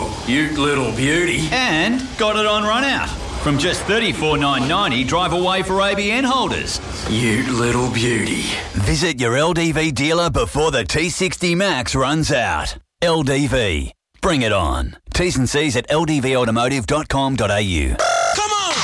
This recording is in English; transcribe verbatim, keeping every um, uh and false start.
Oh, you little beauty. And got it on run out. From just thirty-four thousand nine hundred ninety dollars drive away for A B N holders. You little beauty. Visit your L D V dealer before the T sixty Max runs out. L D V. Bring it on. T's and C's at l d v automotive dot com dot a u.